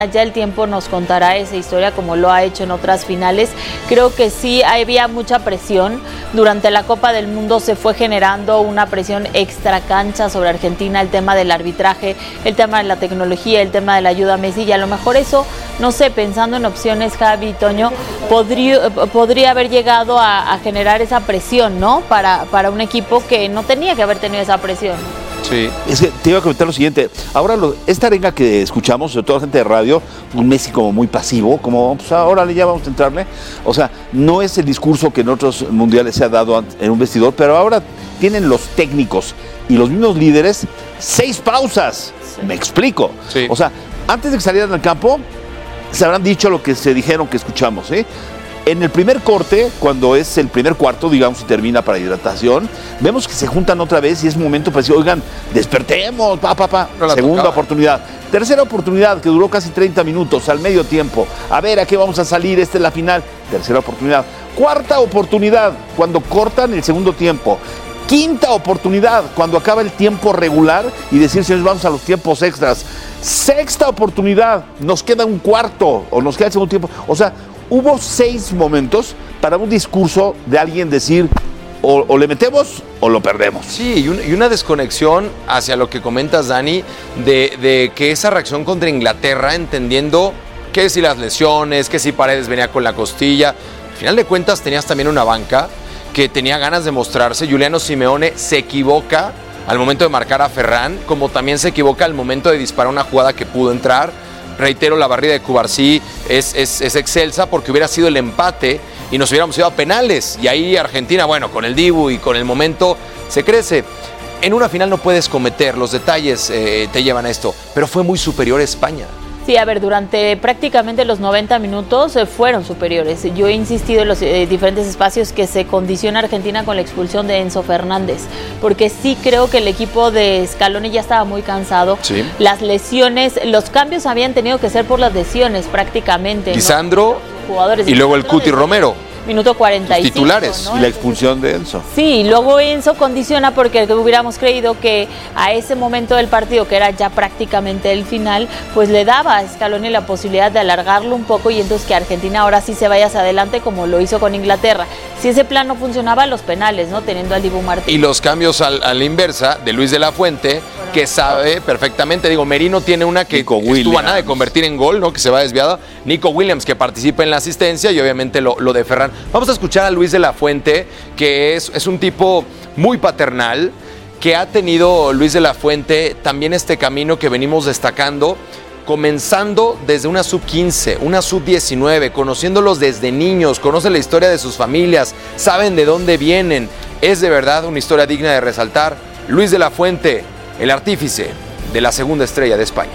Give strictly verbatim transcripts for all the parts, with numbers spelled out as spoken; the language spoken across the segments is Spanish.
Ya el tiempo nos contará esa historia como lo ha hecho en otras finales. Creo que sí había mucha presión. Durante la Copa del Mundo se fue generando una presión extra cancha sobre Argentina, el tema del arbitraje, el tema de la tecnología, el tema de la ayuda a Messi, y a lo mejor eso, no sé, pensando en opciones, Javi y Toño, podría, podría haber llegado a, a generar esa presión, ¿no? Para, para un equipo que no tenía que haber tenido esa presión. Sí. Es que te iba a comentar lo siguiente. Ahora, lo, esta arenga que escuchamos, sobre todo la gente de radio, un Messi como muy pasivo, como, pues ahora ya vamos a entrarle. O sea, no es el discurso que en otros mundiales se ha dado en un vestidor, pero ahora tienen los técnicos y los mismos líderes seis pausas. Sí. Me explico. Sí. O sea, antes de que salieran al campo, se habrán dicho lo que se dijeron que escuchamos, ¿sí? En el primer corte, cuando es el primer cuarto, digamos, y termina para hidratación, vemos que se juntan otra vez y es un momento para decir, oigan, despertemos, pa, pa, pa. No Segunda tocaba. oportunidad. Tercera oportunidad, que duró casi treinta minutos, al medio tiempo. A ver, ¿a qué vamos a salir? Esta es la final. Tercera oportunidad. Cuarta oportunidad, cuando cortan el segundo tiempo. Quinta oportunidad, cuando acaba el tiempo regular y decir, señores, vamos a los tiempos extras. Sexta oportunidad, nos queda un cuarto o nos queda el segundo tiempo. O sea, hubo seis momentos para un discurso de alguien decir o, o le metemos o lo perdemos. Sí, y, un, y una desconexión hacia lo que comentas, Dani, de, de que esa reacción contra Inglaterra, entendiendo que si las lesiones, que si Paredes venía con la costilla, al final de cuentas tenías también una banca que tenía ganas de mostrarse. Juliano Simeone se equivoca al momento de marcar a Ferran, como también se equivoca al momento de disparar una jugada que pudo entrar. Reitero, la barrida de Cubarsí es, es, es excelsa porque hubiera sido el empate y nos hubiéramos ido a penales. Y ahí Argentina, bueno, con el Dibu y con el momento, se crece. En una final no puedes cometer, los detalles eh, te llevan a esto, pero fue muy superior a España. Sí, a ver, durante prácticamente los noventa minutos eh, fueron superiores. Yo he insistido en los eh, diferentes espacios que se condiciona Argentina con la expulsión de Enzo Fernández, porque sí creo que el equipo de Scaloni ya estaba muy cansado. Sí. Las lesiones, los cambios habían tenido que ser por las lesiones prácticamente. Lisandro, ¿no? Jugadores y luego el Cuti Romero. Minuto cuarenta y cinco, titulares, ¿no? Y la expulsión de Enzo. Sí, luego Enzo condiciona porque hubiéramos creído que a ese momento del partido, que era ya prácticamente el final, pues le daba a Scaloni la posibilidad de alargarlo un poco y entonces que Argentina ahora sí se vaya hacia adelante como lo hizo con Inglaterra. Si ese plan no funcionaba, los penales, ¿no? Teniendo al Dibu Martínez. Y los cambios al, a la inversa de Luis de la Fuente, bueno, que sabe perfectamente, digo, Merino tiene una que Nico estuvo Williams. a nada de convertir en gol, ¿no? Que se va desviada. Nico Williams, que participa en la asistencia, y obviamente lo, lo de Ferran. Vamos a escuchar a Luis de la Fuente, que es, es un tipo muy paternal, que ha tenido Luis de la Fuente también este camino que venimos destacando, comenzando desde una sub quince, una sub diecinueve, conociéndolos desde niños, conocen la historia de sus familias, saben de dónde vienen. Es de verdad una historia digna de resaltar. Luis de la Fuente, el artífice de la segunda estrella de España.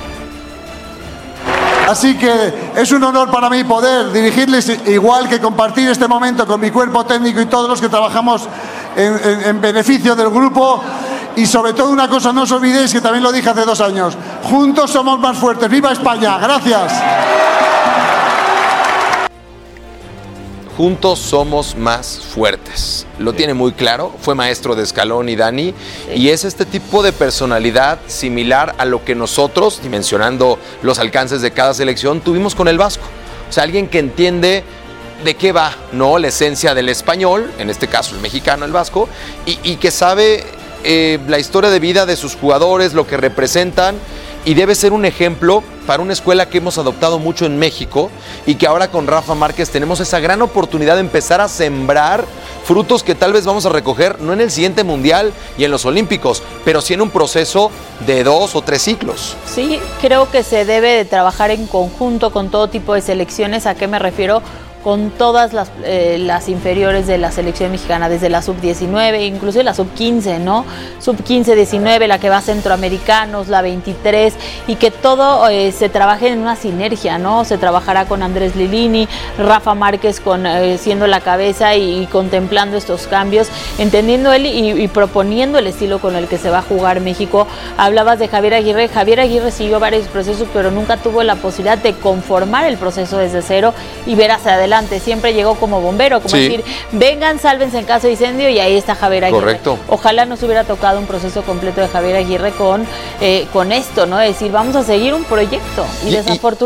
Así que es un honor para mí poder dirigirles, igual que compartir este momento con mi cuerpo técnico y todos los que trabajamos en, en, en beneficio del grupo. Y sobre todo una cosa, no os olvidéis que también lo dije hace dos años, juntos somos más fuertes. ¡Viva España! ¡Gracias! Juntos somos más fuertes. Lo sí. tiene muy claro, fue maestro de Scaloni, Dani, sí. y es este tipo de personalidad similar a lo que nosotros, dimensionando los alcances de cada selección, tuvimos con el Vasco. O sea, alguien que entiende de qué va, ¿no? La esencia del español, en este caso el mexicano, el vasco, y, y que sabe eh, la historia de vida de sus jugadores, lo que representan, y debe ser un ejemplo para una escuela que hemos adoptado mucho en México y que ahora con Rafa Márquez tenemos esa gran oportunidad de empezar a sembrar frutos que tal vez vamos a recoger no en el siguiente Mundial y en los Olímpicos, pero sí en un proceso de dos o tres ciclos. Sí, creo que se debe de trabajar en conjunto con todo tipo de selecciones. ¿A qué me refiero? Con todas las, eh, las inferiores de la selección mexicana, desde la sub diecinueve, incluso la sub quince, ¿no? sub quince, diecinueve, la que va a centroamericanos, la veintitrés, y que todo eh, se trabaje en una sinergia, ¿no? Se trabajará con Andrés Lilini, Rafa Márquez con, eh, siendo la cabeza y, y contemplando estos cambios, entendiendo él y, y proponiendo el estilo con el que se va a jugar México. Hablabas de Javier Aguirre. Javier Aguirre siguió varios procesos, pero nunca tuvo la posibilidad de conformar el proceso desde cero y ver hacia adelante adelante, siempre llegó como bombero, como Sí. decir, vengan, sálvense en caso de incendio, y ahí está Javier Aguirre. Correcto. Ojalá nos hubiera tocado un proceso completo de Javier Aguirre con, eh, con esto, ¿no? Es decir, vamos a seguir un proyecto, y, Y- y- desafortunadamente